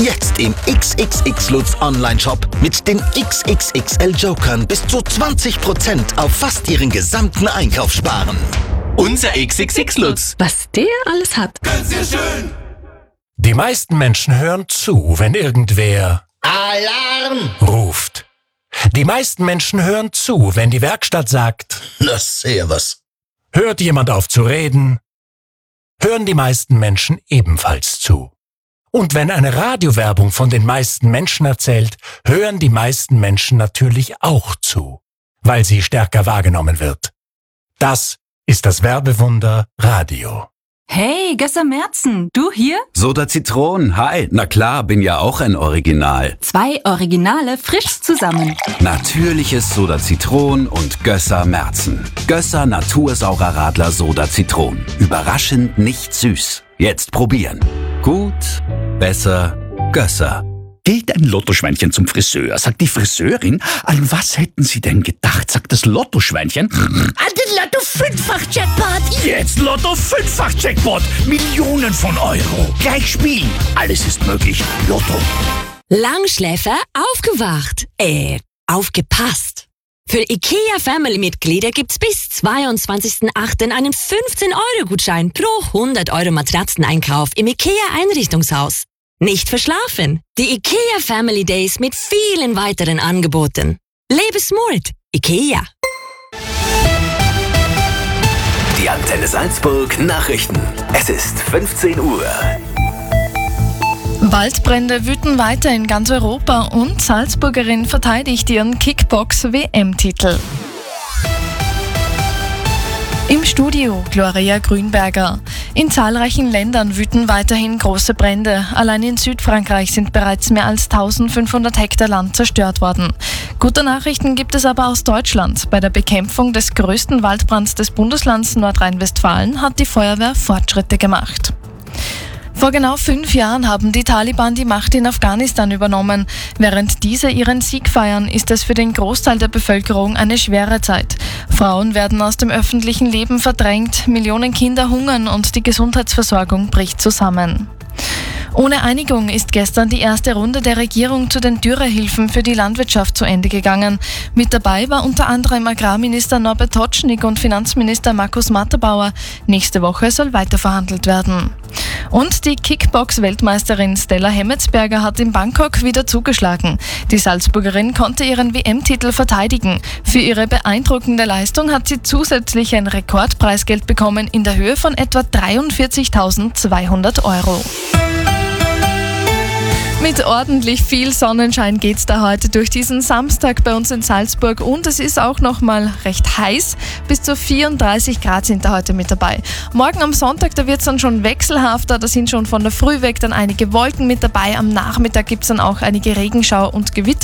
Jetzt im XXX-Lutz Online-Shop mit den XXXL-Jokern bis zu 20% auf fast Ihren gesamten Einkauf sparen. Unser XXX-Lutz. Was der alles hat. Sehr schön. Die meisten Menschen hören zu, wenn irgendwer Alarm! ruft. Die meisten Menschen hören zu, wenn die Werkstatt sagt, Na, servus. hört jemand auf zu reden, hören die meisten Menschen ebenfalls zu. Und wenn eine Radiowerbung von den meisten Menschen erzählt, hören die meisten Menschen natürlich auch zu, weil sie stärker wahrgenommen wird. Das ist das Werbewunder Radio. Hey, Gösser Merzen, du hier? Soda Zitron, hi. Na klar, bin ja auch ein Original. 2 Originale frisch zusammen. Natürliches Soda Zitron und Gösser Merzen. Gösser Natursaurer Radler Soda Zitron. Überraschend nicht süß. Jetzt probieren. Gut, besser, Gösser. Geht ein Lottoschweinchen zum Friseur, sagt die Friseurin, an was hätten Sie denn gedacht, sagt das Lottoschweinchen. An den Lotto-5-fach-Jackpot! Jetzt Lotto 5-fach-Jackpot, Millionen von Euro. Gleich spielen, alles ist möglich, Lotto. Langschläfer aufgewacht. Aufgepasst. Für IKEA-Family-Mitglieder gibt's bis 22.08. einen 15-Euro-Gutschein pro 100 Euro Matratzeneinkauf im IKEA-Einrichtungshaus. Nicht verschlafen. Die IKEA Family Days mit vielen weiteren Angeboten. Lebe smart. IKEA. Die Antenne Salzburg Nachrichten. Es ist 15 Uhr. Waldbrände wüten weiter in ganz Europa und Salzburgerin verteidigt ihren Kickbox-WM-Titel. Im Studio Gloria Grünberger. In zahlreichen Ländern wüten weiterhin große Brände. Allein in Südfrankreich sind bereits mehr als 1500 Hektar Land zerstört worden. Gute Nachrichten gibt es aber aus Deutschland. Bei der Bekämpfung des größten Waldbrands des Bundeslands Nordrhein-Westfalen hat die Feuerwehr Fortschritte gemacht. Vor genau 5 Jahren haben die Taliban die Macht in Afghanistan übernommen. Während diese ihren Sieg feiern, ist es für den Großteil der Bevölkerung eine schwere Zeit. Frauen werden aus dem öffentlichen Leben verdrängt, Millionen Kinder hungern und die Gesundheitsversorgung bricht zusammen. Ohne Einigung ist gestern die erste Runde der Regierung zu den Dürrehilfen für die Landwirtschaft zu Ende gegangen. Mit dabei war unter anderem Agrarminister Norbert Totschnig und Finanzminister Markus Matterbauer. Nächste Woche soll weiterverhandelt werden. Und die Kickbox-Weltmeisterin Stella Hemmetsberger hat in Bangkok wieder zugeschlagen. Die Salzburgerin konnte ihren WM-Titel verteidigen. Für ihre beeindruckende Leistung hat sie zusätzlich ein Rekordpreisgeld bekommen in der Höhe von etwa 43.200 Euro. Mit ordentlich viel Sonnenschein geht's da heute durch diesen Samstag bei uns in Salzburg und es ist auch nochmal recht heiß. Bis zu 34 Grad sind da heute mit dabei. Morgen am Sonntag, da wird's dann schon wechselhafter, da sind schon von der Früh weg dann einige Wolken mit dabei. Am Nachmittag gibt's dann auch einige Regenschauer und Gewitter.